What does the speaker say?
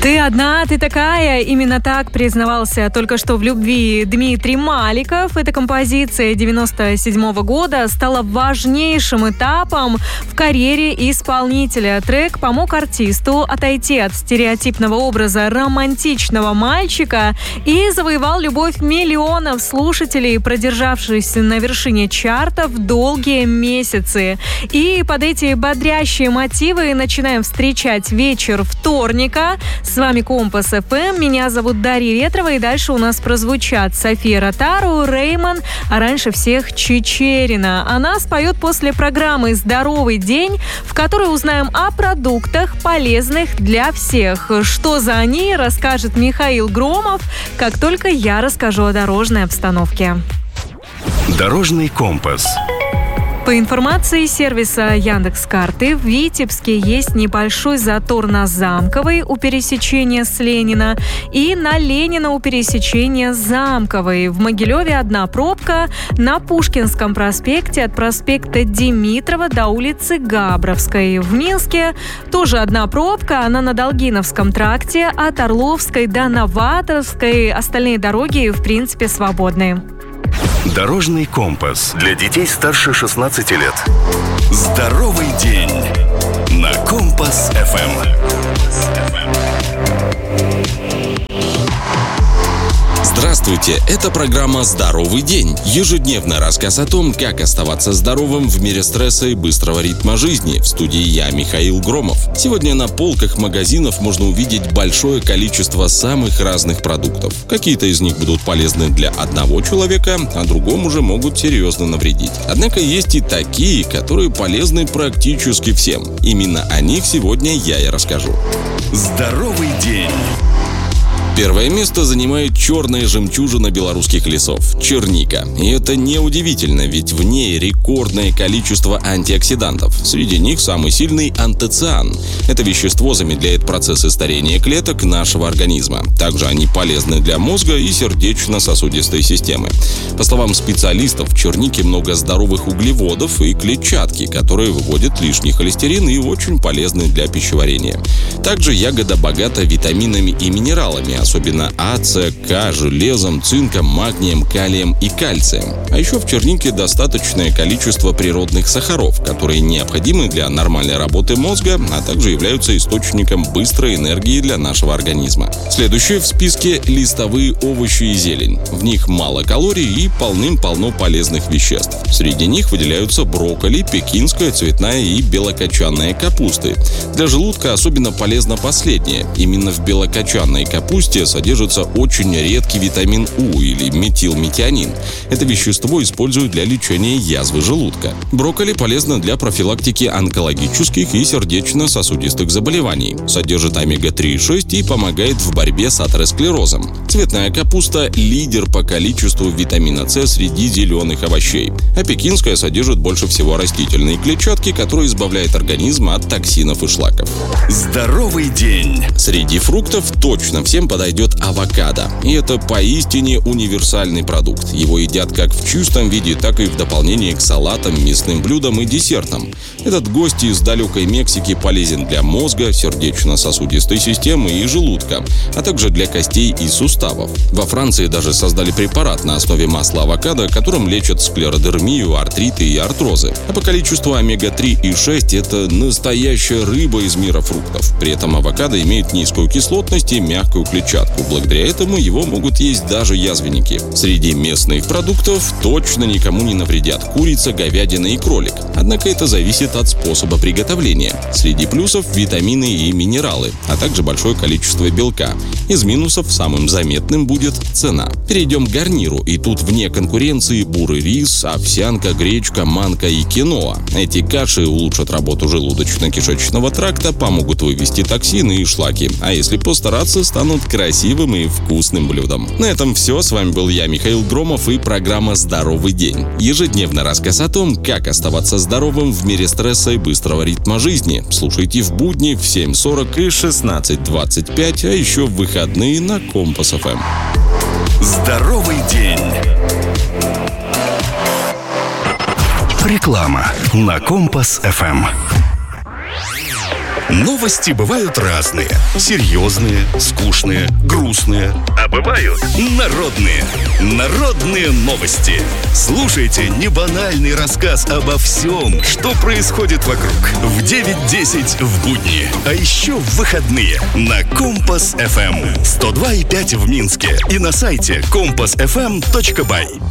«Ты одна, ты такая». Именно так признавался только что в любви Дмитрий Маликов. Эта композиция 1997 года стала важнейшим этапом в карьере исполнителя. Трек помог артисту отойти от стереотипного образа романтичного мальчика и завоевал любовь миллионов слушателей, продержавшись на вершине чартов долгие месяцы. И под эти бодрящие мотивы начинаем встречать вечер вторника. С вами Компас ФМ, меня зовут Дарья Ветрова, и дальше у нас прозвучат София Ротару, Реймон, а раньше всех Чичерина. Она споет после программы «Здоровый день», в которой узнаем о продуктах, полезных для всех. Что за они, расскажет Михаил Громов, как только я расскажу о дорожной обстановке. Дорожный компас. По информации сервиса Яндекс.Карты, в Витебске есть небольшой затор на Замковой у пересечения с Ленина и на Ленина у пересечения с Замковой. В Могилеве одна пробка на Пушкинском проспекте от проспекта Димитрова до улицы Габровской. В Минске тоже одна пробка, она на Долгиновском тракте от Орловской до Новаторской. Остальные дороги, в принципе, свободны. Дорожный компас для детей старше 16 лет. Здоровый день на Компас ФМ. Здравствуйте, это программа «Здоровый день». Ежедневный рассказ о том, как оставаться здоровым в мире стресса и быстрого ритма жизни. В студии я, Михаил Громов. Сегодня на полках магазинов можно увидеть большое количество самых разных продуктов. Какие-то из них будут полезны для одного человека, а другому же могут серьезно навредить. Однако есть и такие, которые полезны практически всем. Именно о них сегодня я и расскажу. Здоровый день. Первое место занимает черная жемчужина белорусских лесов – черника. И это неудивительно, ведь в ней рекордное количество антиоксидантов. Среди них самый сильный – антоциан. Это вещество замедляет процессы старения клеток нашего организма. Также они полезны для мозга и сердечно-сосудистой системы. По словам специалистов, в чернике много здоровых углеводов и клетчатки, которые выводят лишний холестерин и очень полезны для пищеварения. Также ягода богата витаминами и минералами, особенно А, С, К, железом, цинком, магнием, калием и кальцием. А еще в чернике достаточное количество природных сахаров, которые необходимы для нормальной работы мозга, а также являются источником быстрой энергии для нашего организма. Следующее в списке – листовые овощи и зелень. В них мало калорий и полным-полно полезных веществ. Среди них выделяются брокколи, пекинская, цветная и белокочанная капусты. Для желудка особенно полезно последнее. Именно в белокочанной капусте содержится очень редкий витамин У или метилметионин. Это вещество используют для лечения язвы желудка. Брокколи полезно для профилактики онкологических и сердечно-сосудистых заболеваний. Содержит омега-3 и 6 и помогает в борьбе с атеросклерозом. Цветная капуста – лидер по количеству витамина С среди зеленых овощей. А пекинская содержит больше всего растительные клетчатки, которые избавляют организм от токсинов и шлаков. Здоровый день. Среди фруктов точно всем подойдет авокадо. И это поистине универсальный продукт. Его едят как в чистом виде, так и в дополнение к салатам, мясным блюдам и десертам. Этот гость из далекой Мексики полезен для мозга, сердечно-сосудистой системы и желудка, а также для костей и суставов. Во Франции даже создали препарат на основе масла авокадо, которым лечат склеродермию, артриты и артрозы. А по количеству омега-3 и 6 это настоящая рыба из мира фруктов. При этом авокадо имеет низкую кислотность и мягкую клетчатку. Благодаря этому его могут есть даже язвенники. Среди местных продуктов точно никому не навредят курица, говядина и кролик. Однако это зависит от способа приготовления. Среди плюсов – витамины и минералы, а также большое количество белка. Из минусов самым заметным будет цена. Перейдем к гарниру, и тут вне конкуренции бурый рис, овсянка, гречка, манка и киноа. Эти каши улучшат работу желудочно-кишечного тракта, помогут вывести токсины и шлаки, а если постараться, станут красивым и вкусным блюдом. На этом все. С вами был я, Михаил Громов, и программа «Здоровый день». Ежедневный рассказ о том, как оставаться здоровым в мире стресса и быстрого ритма жизни. Слушайте в будни в 7:40 и 16:25, а еще в выходные на Компас ФМ. Здоровый день. Реклама на Компас ФМ. Новости бывают разные. Серьезные, скучные, грустные. А бывают народные. Народные новости. Слушайте небанальный рассказ обо всем, что происходит вокруг. В 9:10 в будни. А еще в выходные на Компас FM. 102,5 в Минске. И на сайте compassfm.by.